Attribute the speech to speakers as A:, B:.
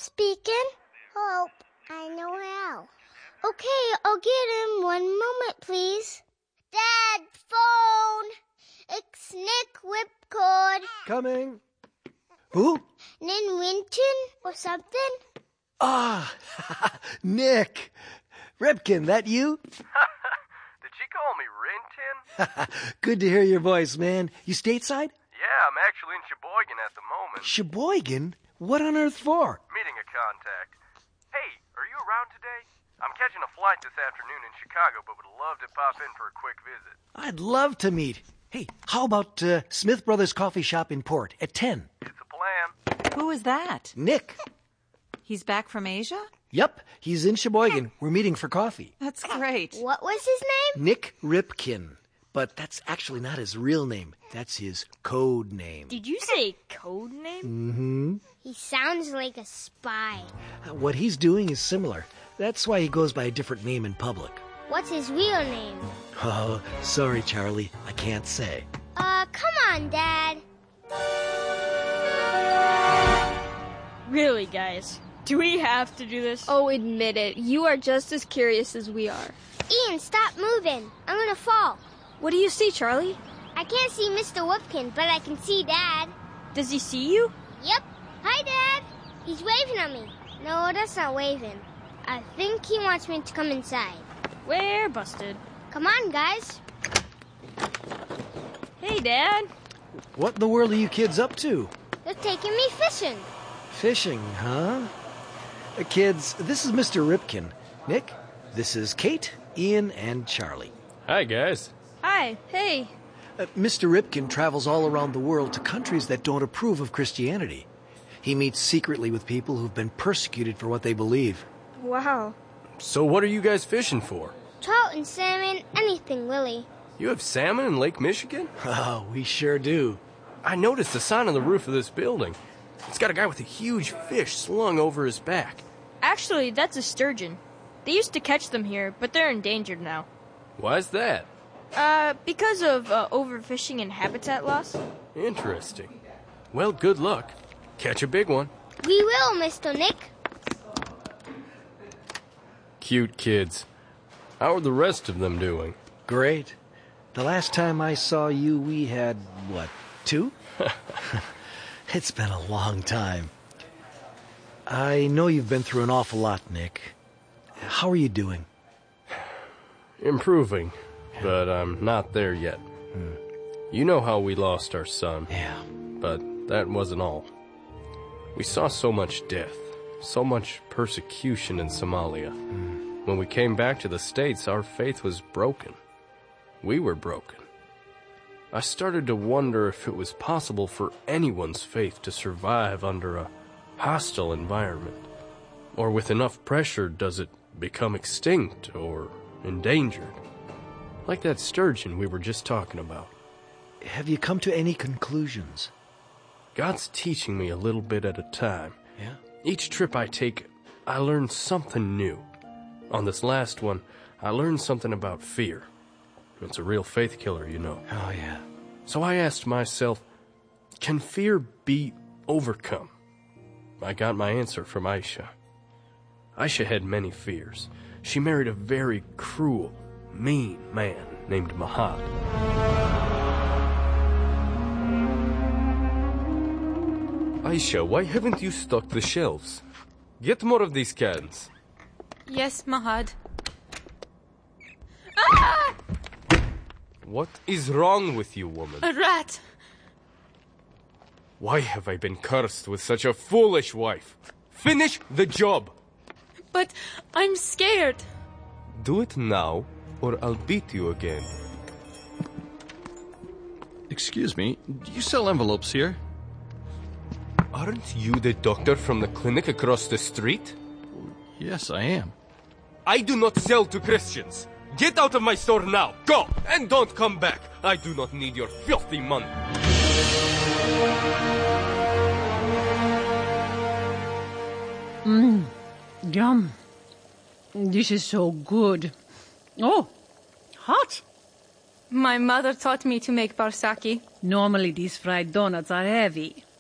A: speaking?
B: Hope I know how.
A: Okay, I'll get him. 1 moment, please.
B: Dad, phone! It's Nick Whipcord.
C: Coming. Who?
A: Nin Winton or something?
C: Ah, Nick. Ripken, that you?
D: Did she call me Rintin?
C: Good to hear your voice, man. You stateside?
D: Yeah, I'm actually in Sheboygan at the moment.
C: Sheboygan? What on earth for?
D: Meeting a contact. Hey, are you around today? I'm catching a flight this afternoon in Chicago, but would love to pop in for a quick visit.
C: I'd love to meet. Hey, how about Smith Brothers Coffee Shop in Port at 10?
D: It's a plan.
E: Who is that?
C: Nick.
E: He's back from Asia?
C: Yep, he's in Sheboygan. We're meeting for coffee.
E: That's great.
A: What was his name?
C: Nick Ripken. But that's actually not his real name. That's his code name.
F: Did you say code name?
C: Mm-hmm.
A: He sounds like a spy.
C: What he's doing is similar. That's why he goes by a different name in public.
A: What's his real name?
C: Oh, sorry, Charlie. I can't say.
A: Come on, Dad.
F: Really, guys? Do we have to do this?
G: Oh, admit it. You are just as curious as we are.
A: Ian, stop moving. I'm gonna fall.
G: What do you see, Charlie?
A: I can't see Mr. Whipkin, but I can see Dad.
F: Does he see you?
A: Yep. Hi, Dad. He's waving at me. No, that's not waving. I think he wants me to come inside.
F: We're busted.
A: Come on, guys.
F: Hey, Dad.
C: What in the world are you kids up to?
A: They're taking me fishing.
C: Fishing, huh? Kids, this is Mr. Ripken. Nick, this is Kate, Ian, and Charlie.
D: Hi, guys.
G: Hi. Hey.
C: Mr. Ripken travels all around the world to countries that don't approve of Christianity. He meets secretly with people who've been persecuted for what they believe.
G: Wow.
D: So what are you guys fishing for?
A: Trout and salmon, anything, really.
D: You have salmon in Lake Michigan?
C: Oh, we sure do.
D: I noticed a sign on the roof of this building. It's got a guy with a huge fish slung over his back.
F: Actually, that's a sturgeon. They used to catch them here, but they're endangered now.
D: Why's that?
F: Because of overfishing and habitat loss.
D: Interesting. Well, good luck. Catch a big one.
A: We will, Mr. Nick.
D: Cute kids. How are the rest of them doing?
C: Great. The last time I saw you, we had, 2? It's been a long time. I know you've been through an awful lot, Nick. How are you doing?
D: Improving, but I'm not there yet. You know how we lost our son.
C: Yeah.
D: But that wasn't all. We saw so much death, so much persecution in Somalia. When we came back to the States, our faith was broken. We were broken. I started to wonder if it was possible for anyone's faith to survive under a hostile environment. Or with enough pressure, does it become extinct or endangered? Like that sturgeon we were just talking about.
C: Have you come to any conclusions?
D: God's teaching me a little bit at a time.
C: Yeah?
D: Each trip I take, I learn something new. On this last one, I learned something about fear. It's a real faith killer, you know.
C: Oh, yeah.
D: So I asked myself, can fear be overcome? I got my answer from Aisha. Aisha had many fears. She married a very cruel, mean man named Mahad. Aisha, why haven't you stocked the shelves? Get more of these cans.
E: Yes, Mahad.
F: Ah!
D: What is wrong with you, woman?
E: A rat.
D: Why have I been cursed with such a foolish wife? Finish the job!
E: But I'm scared.
D: Do it now, or I'll beat you again.
H: Excuse me, do you sell envelopes here?
D: Aren't you the doctor from the clinic across the street?
H: Yes, I am.
D: I do not sell to Christians. Get out of my store now. Go, and don't come back. I do not need your filthy money.
I: Yum. This is so good. Oh, hot.
E: My mother taught me to make barsaki.
I: Normally these fried donuts are heavy.